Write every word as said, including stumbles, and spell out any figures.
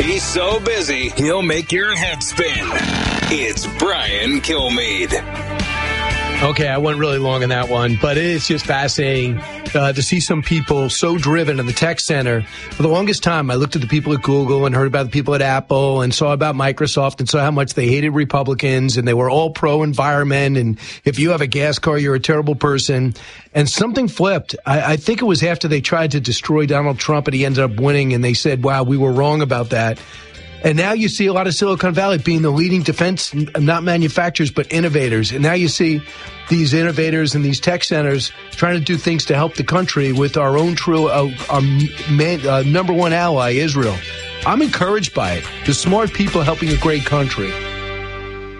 He's so busy, he'll make your head spin. It's Brian Kilmeade. Okay, I went really long on that one, but it's just fascinating uh, to see some people so driven in the tech center. For the longest time, I looked at the people at Google and heard about the people at Apple and saw about Microsoft and saw how much they hated Republicans and they were all pro-environment. And if you have a gas car, you're a terrible person. And something flipped. I, I think it was after they tried to destroy Donald Trump and he ended up winning and they said, wow, we were wrong about that. And now you see a lot of Silicon Valley being the leading defense, not manufacturers, but innovators. And now you see these innovators and these tech centers trying to do things to help the country with our own true, uh, our man, uh, number one ally, Israel. I'm encouraged by it. The smart people helping a great country.